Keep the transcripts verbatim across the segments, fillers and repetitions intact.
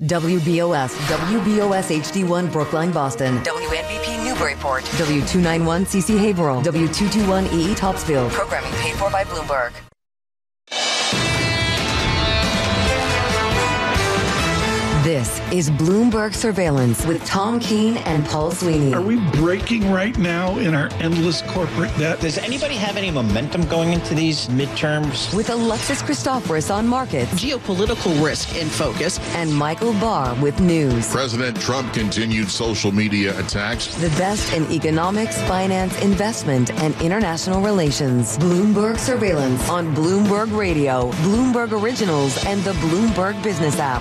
W B O S, W B O S H D one Brookline, Boston. W N B P Newburyport. W two ninety-one C C Haverhill. W two twenty-one E E Topsfield. Programming paid for by Bloomberg. This is Bloomberg Surveillance with Tom Keene and Paul Sweeney. Are we breaking right now in our endless corporate debt? Does anybody have any momentum going into these midterms? With Alexis Christoforous on markets. Geopolitical risk in focus. And Michael Barr with news. President Trump continued social media attacks. The best in economics, finance, investment, and international relations. Bloomberg Surveillance on Bloomberg Radio, Bloomberg Originals, and the Bloomberg Business app.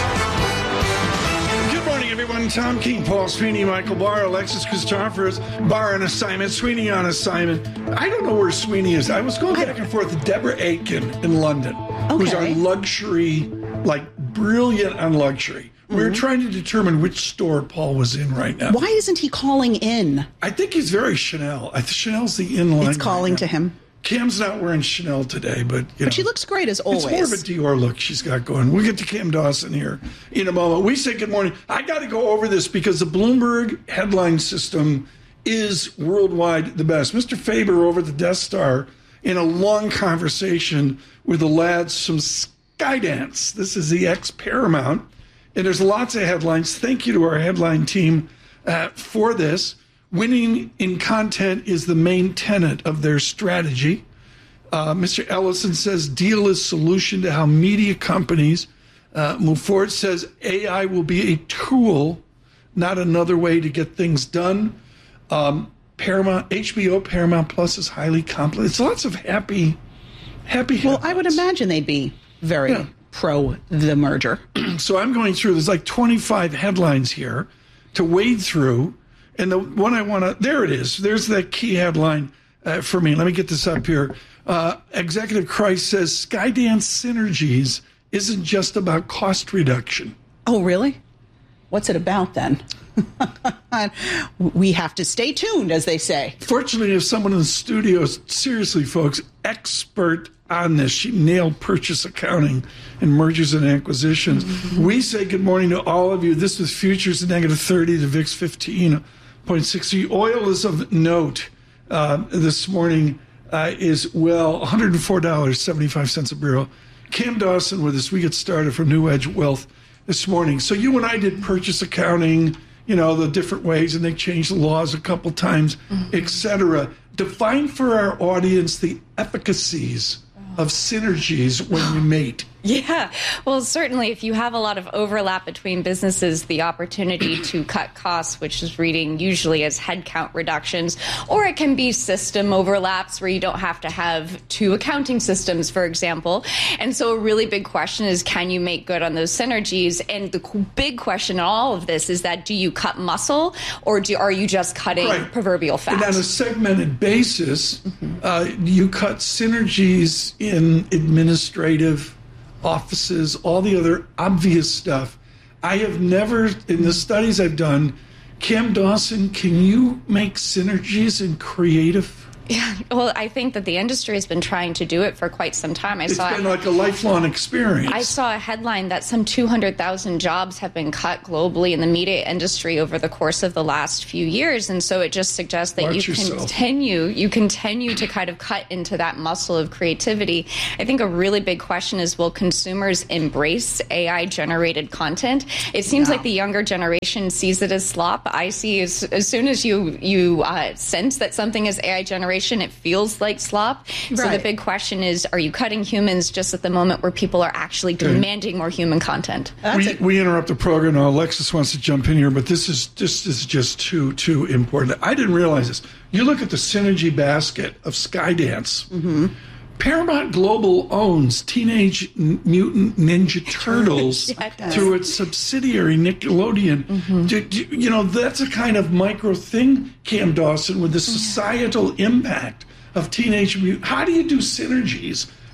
Good morning, everyone. Tom Keene, Paul Sweeney, Michael Barr, Alexis Christoforous. Barr on assignment, Sweeney on assignment. I don't know where Sweeney is. I was going back and forth with Deborah Aiken in London, okay. who's our luxury, like brilliant on luxury. Mm-hmm. We were trying to determine which store Paul was in right now. Why isn't he calling in? I think he's very Chanel. I think Chanel's the in-line. It's calling right to him. Cam's not wearing Chanel today, but you but know, she looks great as always. It's more of a Dior look she's got going. We'll get to Cam Dawson here in a moment. We say good morning. I got to go over this because the Bloomberg headline system is worldwide the best. Mister Faber over at the Death Star in a long conversation with the lads from Skydance. This is the ex-Paramount, and there's lots of headlines. Thank you to our headline team uh, for this. Winning in content is the main tenet of their strategy. Uh, Mister Ellison says deal is solution to how media companies uh, move forward. Says A I will be a tool, not another way to get things done. Um, Paramount, H B O, Paramount Plus is highly complex. It's lots of happy, happy headlines. Well, I would imagine they'd be very yeah. pro the merger. So I'm going through, there's like twenty-five headlines here to wade through. And the one I want to, there it is. There's that key headline uh, for me. Let me get this up here. Uh, Executive Christ says Skydance synergies isn't just about cost reduction. Oh, really? What's it about then? We have to stay tuned, as they say. Fortunately, if someone in the studio, seriously, folks, expert on this, she nailed purchase accounting and mergers and acquisitions. Mm-hmm. We say good morning to all of you. This was futures negative thirty, the V I X fifteen point six three. Oil is of note uh, this morning uh, is, well, one hundred four dollars and seventy-five cents a barrel. Cam Dawson with us. We get started from New Edge Wealth this morning. So you and I did purchase accounting, you know, the different ways, and they changed the laws a couple times, mm-hmm. et cetera. Define for our audience the efficacies of synergies when you mate. Yeah, well, certainly if you have a lot of overlap between businesses, the opportunity to cut costs, which is reading usually as headcount reductions, or it can be system overlaps where you don't have to have two accounting systems, for example. And so a really big question is, can you make good on those synergies? And the big question in all of this is that, do you cut muscle, or do, are you just cutting right. proverbial fat? And on a segmented basis, mm-hmm. uh, you cut synergies in administrative offices, all the other obvious stuff. I have never, in the studies I've done, Cam Dawson, can you make synergies in creative? Yeah, well, I think that the industry has been trying to do it for quite some time. I it's saw been like a lifelong experience. I saw a headline that some two hundred thousand jobs have been cut globally in the media industry over the course of the last few years. And so it just suggests that Watch you yourself. continue, you continue to kind of cut into that muscle of creativity. I think a really big question is, will consumers embrace A I-generated content? It seems yeah. like the younger generation sees it as slop. I see as, as soon as you, you uh, sense that something is A I-generated, it feels like slop. Right. So the big question is, are you cutting humans just at the moment where people are actually okay. demanding more human content? We, we interrupt the program now. Alexis wants to jump in here, but this is this is just too too important. I didn't realize this. You look at the synergy basket of Skydance. Mm-hmm. Paramount Global owns Teenage Mutant Ninja Turtles yeah, through its subsidiary Nickelodeon. Mm-hmm. Do, do, you know, that's a kind of micro thing, Cam Dawson, with the societal impact of Teenage Mutant. How do you do synergies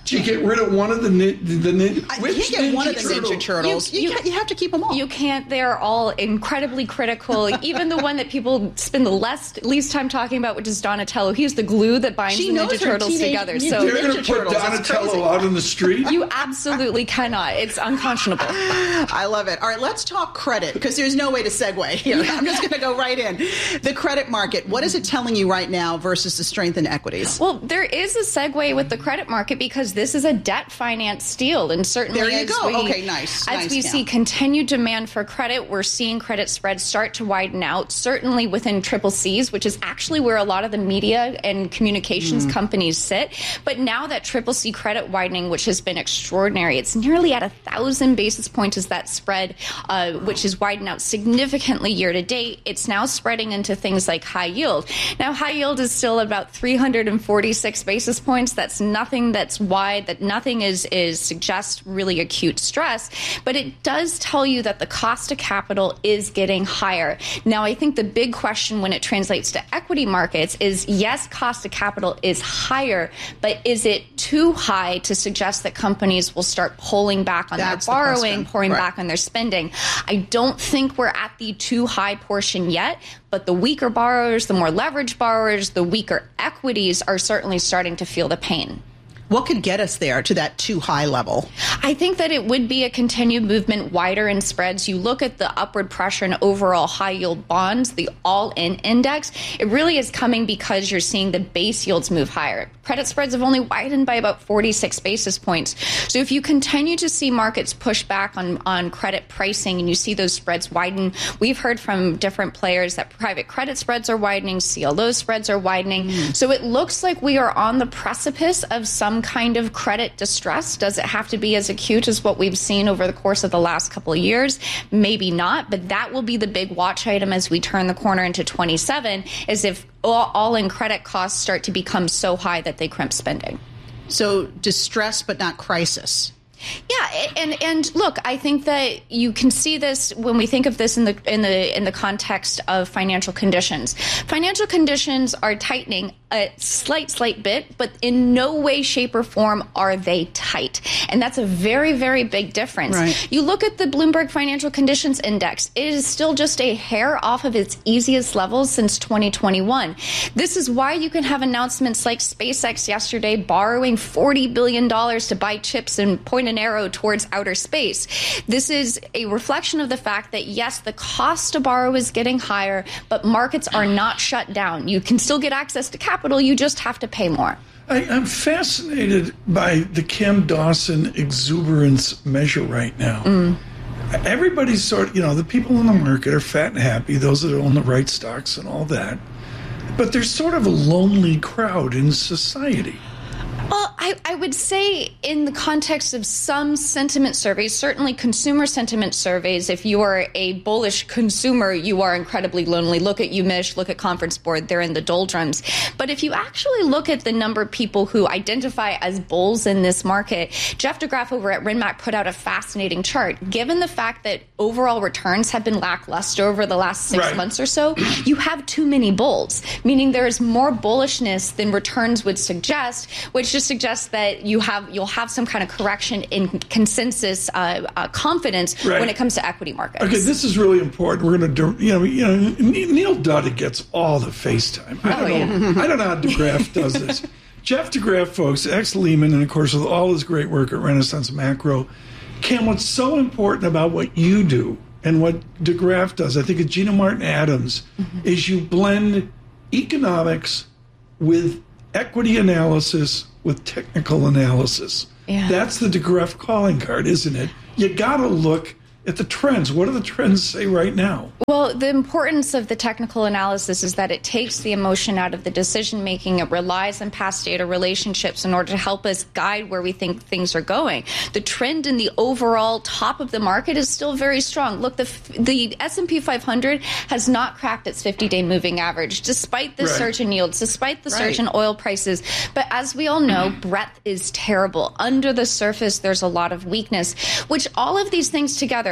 Do you get rid of one of the the, the, the I which can't get one of the Turtle? Ninja Turtles. You, you, you, you have to keep them all. You can't. They're all incredibly critical. Even the one that people spend the less, least time talking about, which is Donatello. He's the glue that binds She the knows Ninja her Turtles teenage together. Ninja So They're going to Ninja put Turtles. It's Donatello crazy. out on the street? you absolutely cannot. It's unconscionable. I love it. All right, let's talk credit, because there's no way to segue here. I'm just going to go right in. The credit market, what is it telling you right now versus the strength in equities? Well, there is a segue with the credit market because this is a debt finance deal, and certainly There you as go. we, Okay, nice. as Nice, we Cam. see continued demand for credit, we're seeing credit spreads start to widen out, certainly within triple C's, which is actually where a lot of the media and communications Mm. companies sit. But now that triple C credit widening, which has been extraordinary, it's nearly at a thousand basis points is that spread, uh, which has widened out significantly year to date. It's now spreading into things like high yield. Now, high yield is still about three hundred forty-six basis points. That's nothing that's wide, that nothing is, is suggests really acute stress, but it does tell you that the cost of capital is getting higher. Now, I think the big question when it translates to equity markets is, yes, cost of capital is higher, but is it too high to suggest that companies will start pulling back on That's the their borrowing, question. pouring Right. back on their spending? I don't think we're at the too high portion yet, but the weaker borrowers, the more leveraged borrowers, the weaker equities are certainly starting to feel the pain. What could get us there to that too high level? I think that it would be a continued movement wider in spreads. You look at the upward pressure in overall high yield bonds, the all-in index, it really is coming because you're seeing the base yields move higher. Credit spreads have only widened by about forty-six basis points. So if you continue to see markets push back on, on credit pricing and you see those spreads widen, we've heard from different players that private credit spreads are widening, C L O spreads are widening. Mm. So it looks like we are on the precipice of some kind of credit distress. Does it have to be as acute as what we've seen over the course of the last couple of years? Maybe not, but that will be the big watch item as we turn the corner into twenty-seven, is if all, all-in credit costs start to become so high that they crimp spending. So distress, but not crisis. Yeah, and and look, I think that you can see this when we think of this in the in the in the context of financial conditions. Financial conditions are tightening a slight, slight bit, but in no way, shape, or form are they tight. And that's a very, very big difference. Right. You look at the Bloomberg Financial Conditions Index, it is still just a hair off of its easiest levels since twenty twenty-one. This is why you can have announcements like SpaceX yesterday borrowing forty billion dollars to buy chips and point an arrow towards outer space. This is a reflection of the fact that, yes, the cost to borrow is getting higher, but markets are not shut down. You can still get access to capital. You just have to pay more. I, I'm fascinated by the Cam Dawson exuberance measure right now. Mm. Everybody's sort of, you know, the people in the market are fat and happy, those that own the right stocks and all that. But there's sort of a lonely crowd in society. Well, I, I would say in the context of some sentiment surveys, certainly consumer sentiment surveys, if you are a bullish consumer, you are incredibly lonely. Look at UMich, look at Conference Board, they're in the doldrums. But if you actually look at the number of people who identify as bulls in this market, Jeff DeGraff over at Renmac put out a fascinating chart. Given the fact that overall returns have been lackluster over the last six right. months or so, you have too many bulls, meaning there is more bullishness than returns would suggest, which just suggests that you have you'll have some kind of correction in consensus uh, uh, confidence right. when it comes to equity markets. Okay, this is really important. We're going to, you know, you know, Neil Dudda gets all the FaceTime. I don't oh, know. Yeah. I don't know how DeGraff does this. Jeff DeGraff, folks, ex-Lehman, and of course with all his great work at Renaissance Macro. Cam, what's so important about what you do and what DeGraff does, I think it's Gina Martin Adams, mm-hmm. is you blend economics with equity analysis with technical analysis. Yeah. That's the DeGraff calling card, isn't it? You got to look at the trends. What do the trends say right now? Well, the importance of the technical analysis is that it takes the emotion out of the decision making. It relies on past data relationships in order to help us guide where we think things are going. The trend in the overall top of the market is still very strong. Look, the the S and P five hundred has not cracked its fifty-day moving average, despite the right. surge in yields, despite the right. surge in oil prices. But as we all know, breadth is terrible. Under the surface, there's a lot of weakness, which all of these things together,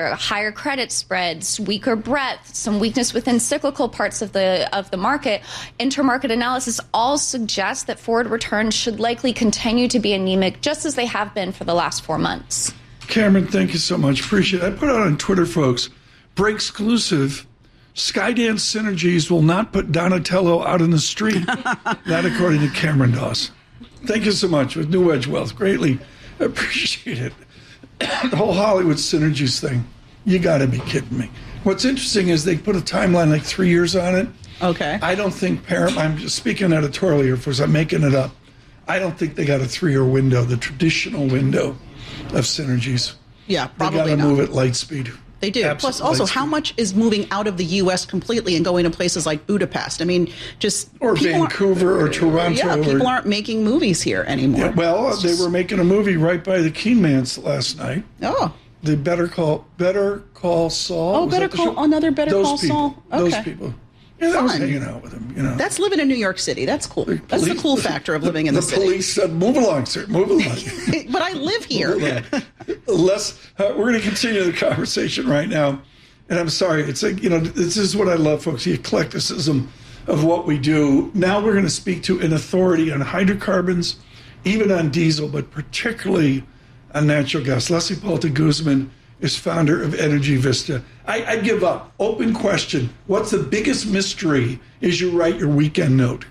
there, higher credit spreads, weaker breadth, some weakness within cyclical parts of the of the market. Intermarket analysis all suggests that forward returns should likely continue to be anemic, just as they have been for the last four months. Cameron, thank you so much. Appreciate it. I put out on Twitter, folks, break exclusive. Skydance Synergies will not put Donatello out in the street. That according to Cameron Doss. Thank you so much with New Edge Wealth. Greatly appreciate it. The whole Hollywood Synergies thing. You got to be kidding me. What's interesting is they put a timeline like three years on it. Okay. I don't think Paramount, I'm just speaking editorially here, because I'm making it up. I don't think they got a three-year window, the traditional window of Synergies. Yeah, probably They got to not. move at light speed. They do. Absolute Plus, also, light how speed. much is moving out of the U S completely and going to places like Budapest? I mean, just Or people aren't- Vancouver or Toronto. Yeah, people or, aren't making movies here anymore. Yeah, well, It's they just- were making a movie right by the Keenmans last night. Oh, The Better Call Better Call Saul. Oh, Was Better that the Call- show? another Better Those Call people, Saul? Those Okay. people. Yeah, I was Fun. hanging out with them. You know, that's living in New York City. That's cool. That's the police- cool factor of living in the, the city. police said, "Move along, sir. Move along." But I live here. Let's. Uh, we're going to continue the conversation right now, and I'm sorry. It's like you know, this is what I love, folks. The eclecticism of what we do. Now we're going to speak to an authority on hydrocarbons, even on diesel, but particularly on natural gas. Leslie Palta Guzman is founder of Energy Vista. I, I give up. Open question. What's the biggest mystery as you write your weekend note?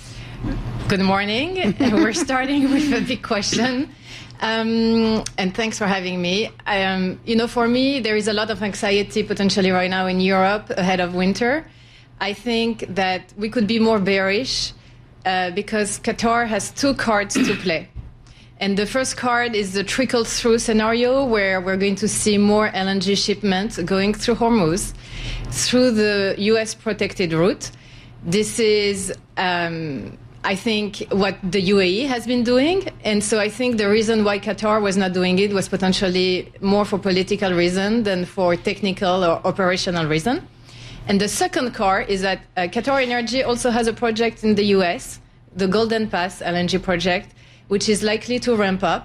Good morning. We're starting with a big question. Um, and thanks for having me. Um, you know, for me, there is a lot of anxiety potentially right now in Europe ahead of winter. I think that we could be more bearish uh, because Qatar has two cards to play. And the first card is the trickle-through scenario where we're going to see more L N G shipments going through Hormuz, through the U S protected route. This is, um, I think, what the U A E has been doing. And so I think the reason why Qatar was not doing it was potentially more for political reason than for technical or operational reason. And the second card is that uh, Qatar Energy also has a project in the U S, the Golden Pass L N G project, which is likely to ramp up.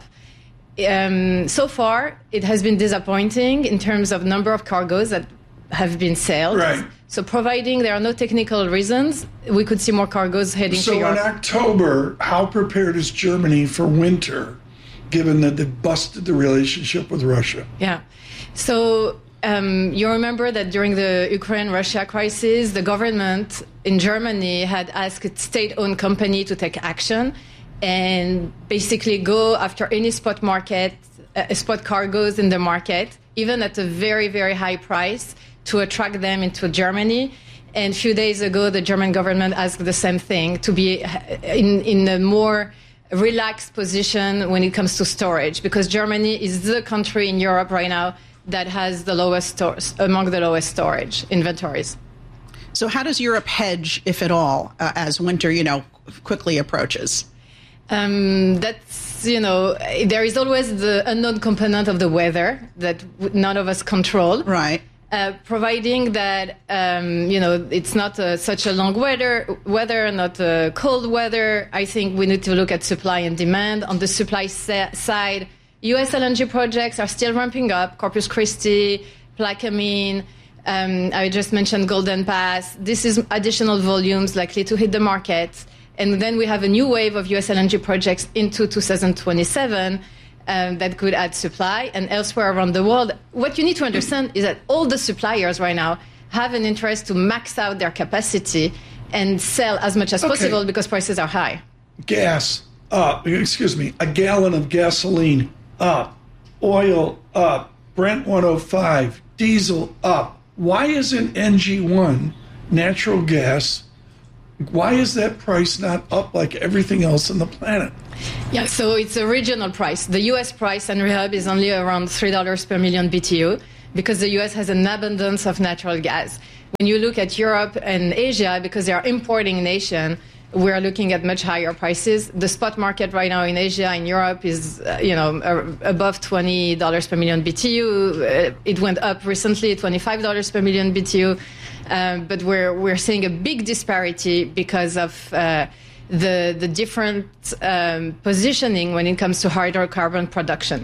Um, so far, it has been disappointing in terms of number of cargoes that have been sailed. Right. So providing there are no technical reasons, we could see more cargoes heading So to in Europe. October, how prepared is Germany for winter, given that they busted the relationship with Russia? Yeah. So um, you remember that during the Ukraine-Russia crisis, the government in Germany had asked a state-owned company to take action and basically go after any spot market, uh, spot cargoes in the market, even at a very, very high price, to attract them into Germany. And a few days ago, the German government asked the same thing, to be in, in a more relaxed position when it comes to storage, because Germany is the country in Europe right now that has the lowest stores, among the lowest storage inventories. So how does Europe hedge, if at all, uh, as winter, you know, quickly approaches? Um, that's, you know, there is always the unknown component of the weather that none of us control. Right. Uh, providing that, um, you know, it's not uh, such a long weather, weather, not a cold weather, I think we need to look at supply and demand. On the supply sa- side, U S L N G projects are still ramping up. Corpus Christi, Plaquemine, um, I just mentioned Golden Pass. This is additional volumes likely to hit the market. And then we have a new wave of U S L N G projects into two thousand twenty-seven um, that could add supply. And elsewhere around the world, what you need to understand is that all the suppliers right now have an interest to max out their capacity and sell as much as Okay. possible because prices are high. Gas up. Excuse me. A gallon of gasoline up. Oil up. Brent one oh five. Diesel up. Why isn't N G one, natural gas, why is that price not up like everything else on the planet? Yeah, so it's a regional price. The U S price, Henry Hub, is only around three dollars per million B T U because the U S has an abundance of natural gas. When you look at Europe and Asia, because they are importing nation, we're looking at much higher prices. The spot market right now in Asia and Europe is, uh, you know, uh, above twenty dollars per million B T U. Uh, it went up recently, twenty-five dollars per million B T U. Um, but we're we're seeing a big disparity because of uh, the the different um, positioning when it comes to hydrocarbon production.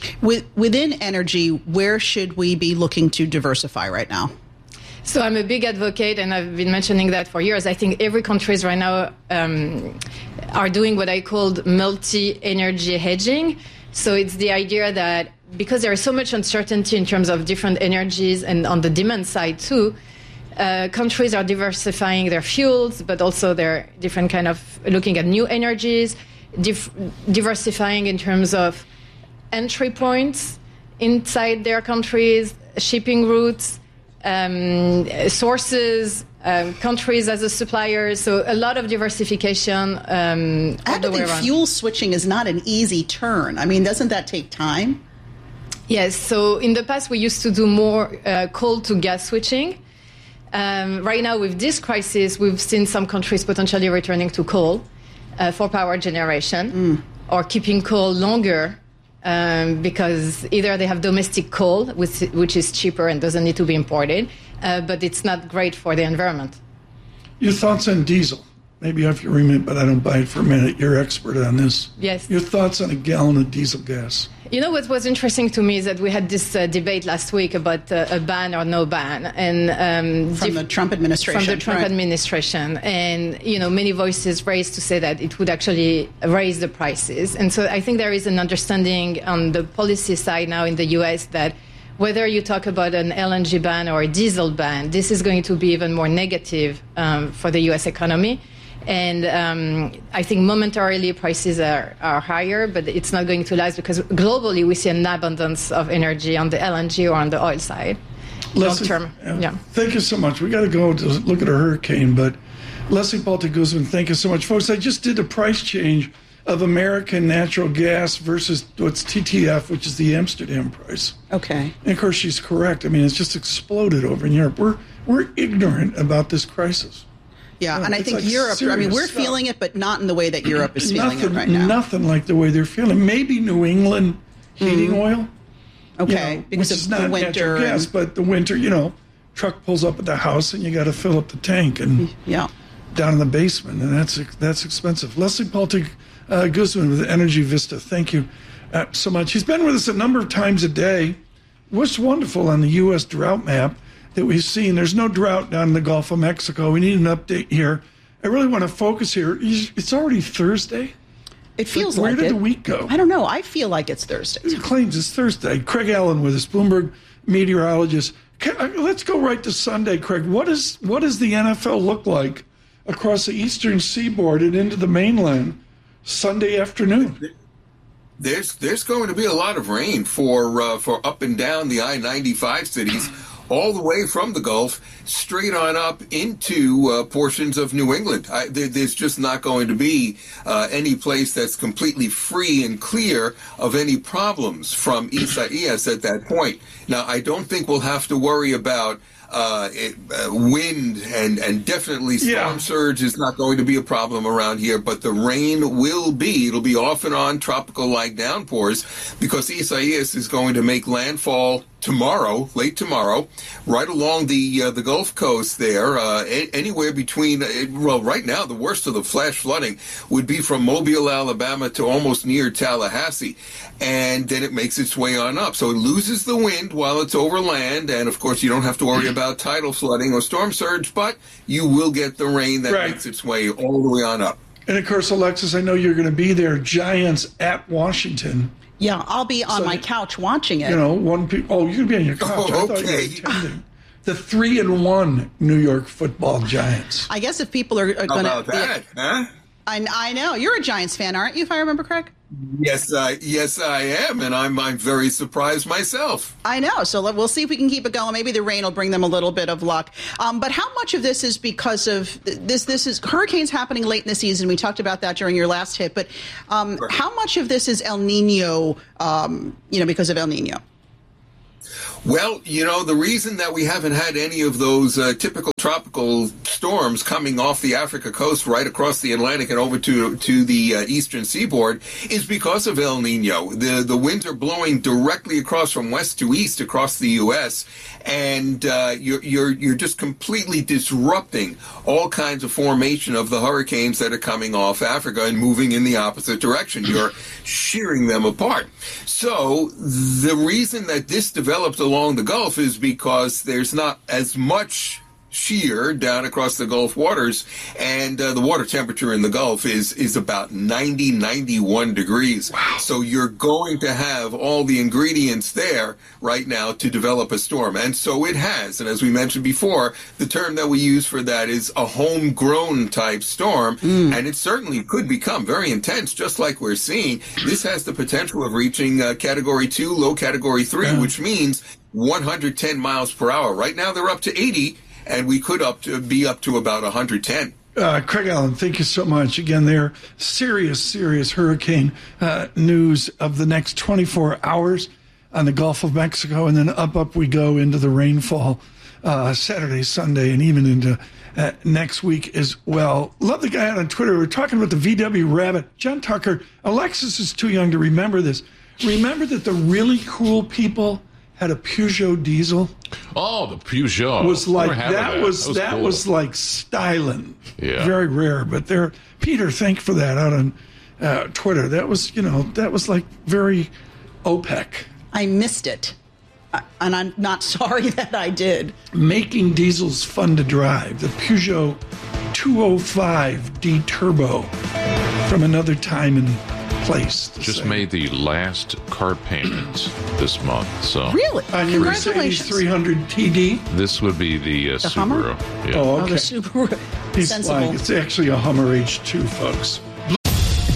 With, within energy, where should we be looking to diversify right now? So I'm a big advocate, and I've been mentioning that for years. I think every countries right now um, are doing what I called multi-energy hedging. So it's the idea that because there is so much uncertainty in terms of different energies and on the demand side too, uh, countries are diversifying their fuels, but also they're different kind of looking at new energies, dif- diversifying in terms of entry points inside their countries, shipping routes, um, sources, um, countries as a supplier. So a lot of diversification. Um, I have to think fuel switching is not an easy turn. I mean, doesn't that take time? Yes. So in the past, we used to do more uh, coal to gas switching. Um, right now, with this crisis, we've seen some countries potentially returning to coal uh, for power generation mm. or keeping coal longer. Um, because either they have domestic coal, which, which is cheaper and doesn't need to be imported, uh, but it's not great for the environment. Your thoughts on diesel? Maybe if you remit, but I don't buy it for a minute. You're expert on this. Yes. Your thoughts on a gallon of diesel gas? You know what was interesting to me is that we had this uh, debate last week about uh, a ban or no ban, and um, from the Trump administration. From the Trump right. administration, and you know many voices raised to say that it would actually raise the prices, and so I think there is an understanding on the policy side now in the U S that whether you talk about an L N G ban or a diesel ban, this is going to be even more negative um, for the U S economy. And um, I think momentarily prices are, are higher, but it's not going to last because globally we see an abundance of energy on the L N G or on the oil side. Leslie, long term. Yeah. yeah. Thank you so much. We got to go to look at a hurricane, but Leslie Balta-Guzman, thank you so much. Folks, I just did a price change of American natural gas versus what's T T F, which is the Amsterdam price. Okay. And of course, she's correct. I mean, it's just exploded over in Europe. We're, we're ignorant about this crisis. Yeah, no, and I think like Europe, I mean, we're stuff. feeling it, but not in the way that Europe is feeling nothing, it right now. Nothing like the way they're feeling. Maybe New England heating mm. oil. Okay, you know, because which of is not the winter. natural gas, and... but the winter, you know, truck pulls up at the house and you got to fill up the tank and yeah. down in the basement, and that's that's expensive. Leslie Balta-Guzman with Energy Vista, thank you uh, so much. He's been with us a number of times a day. What's wonderful on the U S drought map that we've seen, there's no drought down in the Gulf of Mexico. We need an update here. I really want to focus here. It's already Thursday. It feels like, like where it. did the week go? I don't know. I feel like it's Thursday. It claims it's Thursday. Craig Allen with us, Bloomberg meteorologist. Let's go right to Sunday, Craig. What is what does the N F L look like across the eastern seaboard and into the mainland Sunday afternoon? There's there's going to be a lot of rain for uh, for up and down the I ninety-five cities, all the way from the Gulf straight on up into uh, portions of New England. I, there, there's just not going to be uh, any place that's completely free and clear of any problems from Isaias at that point. Now, I don't think we'll have to worry about Uh, it, uh, wind and, and definitely storm yeah. surge is not going to be a problem around here, but the rain will be. It'll be off and on tropical-like downpours because Isaias is going to make landfall tomorrow, late tomorrow, right along the uh, the Gulf Coast there, uh, a- anywhere between, uh, well, right now, the worst of the flash flooding would be from Mobile, Alabama to almost near Tallahassee, and then it makes its way on up. So it loses the wind while it's over land, and of course you don't have to worry about tidal flooding or storm surge, but you will get the rain that right. makes its way all the way on up. And of course, Alexis, I know you're going to be there. Giants at Washington. Yeah, I'll be on so, my couch watching it. You know, one pe- oh, you're going to be on your couch. Oh, I thought okay. you were attending. The three and one New York Football Giants. I guess if people are, are going to, how about that, huh? I, I know you're a Giants fan, aren't you? If I remember correct. Yes, I yes I am, and I'm I'm very surprised myself. I know. So we'll see if we can keep it going. Maybe the rain will bring them a little bit of luck. Um, but how much of this is because of this? This is hurricanes happening late in the season. We talked about that during your last hit. But um, how much of this is El Nino? Um, you know, because of El Nino. Well, you know, the reason that we haven't had any of those uh, typical tropical storms coming off the Africa coast right across the Atlantic and over to to the uh, eastern seaboard is because of El Nino. The the winds are blowing directly across from west to east across the U S, and uh, you're you're you're just completely disrupting all kinds of formation of the hurricanes that are coming off Africa and moving in the opposite direction. You're shearing them apart. So the reason that this developed along the Gulf is because there's not as much shear down across the Gulf waters, and uh, the water temperature in the Gulf is is about ninety, ninety-one degrees. Wow. So you're going to have all the ingredients there right now to develop a storm. And so it has. And as we mentioned before, the term that we use for that is a homegrown type storm. Mm. And it certainly could become very intense, just like we're seeing. This has the potential of reaching uh, category two, low category three, yeah. which means one hundred ten miles per hour. Right now they're up to eighty. And we could up to be up to about one hundred ten. Uh, Craig Allen, thank you so much. Again, there, serious, serious hurricane uh, news of the next twenty-four hours on the Gulf of Mexico. And then up, up we go into the rainfall uh, Saturday, Sunday, and even into uh, next week as well. Love the guy out on Twitter. We're talking about the V W Rabbit. John Tucker, Alexis is too young to remember this. Remember that the really cool people had a Peugeot diesel. Oh, the Peugeot was like that, that was that was, that cool. was like styling. Yeah, very rare. But there, Peter, thank you for that out on uh, Twitter. That was, you know, that was like very OPEC. I missed it, and I'm not sorry that I did. Making diesels fun to drive. The Peugeot two oh five D Turbo from another time and place. Just say. made the last car payment this month. So really, on your Mercedes three hundred T D. This would be the, uh, the Subaru. Hummer? Yeah. Oh, okay. Oh, the Subaru. He's Sensible. like, it's actually a Hummer H two, folks.